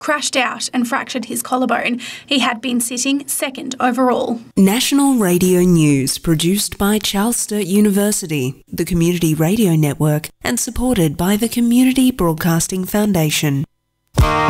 crashed out and fractured his collarbone. He had been sitting second overall. National Radio News, produced by Charles Sturt University, the Community Radio Network, and supported by the Community Broadcasting Foundation.